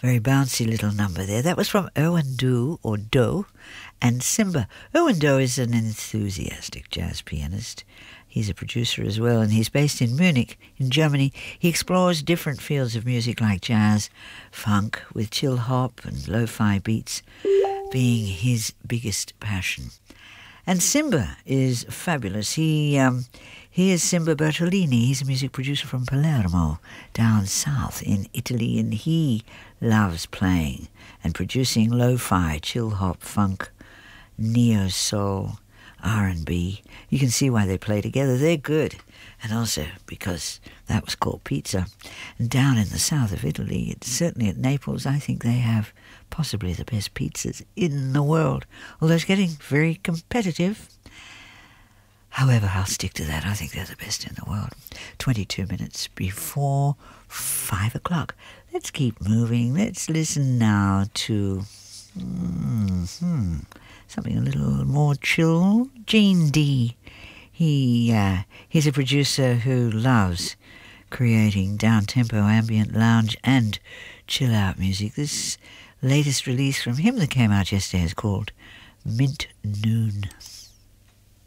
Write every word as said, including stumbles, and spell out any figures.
Very bouncy little number there. That was from Erwin Do, or Do, and Simba. Erwin Do is an enthusiastic jazz pianist. He's a producer as well, and he's based in Munich, in Germany. He explores different fields of music like jazz, funk, with chill hop and lo-fi beats being his biggest passion. And Simba is fabulous. He um, he is Simba Bertolini. He's a music producer from Palermo, down south in Italy, and he loves playing and producing lo-fi, chill hop, funk, neo-soul, R and B. You can see why they play together. They're good. And also because that was called pizza. And down in the south of Italy, it's certainly at Naples, I think they have possibly the best pizzas in the world. Although it's getting very competitive. However, I'll stick to that. I think they're the best in the world. twenty-two minutes before five o'clock. Let's keep moving. Let's listen now to mm-hmm, something a little more chill. Gene D. He uh, he's a producer who loves creating down-tempo, ambient, lounge and chill-out music. This latest release from him that came out yesterday is called Mint Noon.